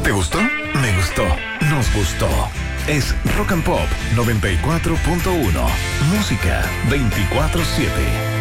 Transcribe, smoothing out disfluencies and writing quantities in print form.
¿Te gustó? Me gustó. Nos gustó. Es Rock and Pop 94.1. Música 24/7.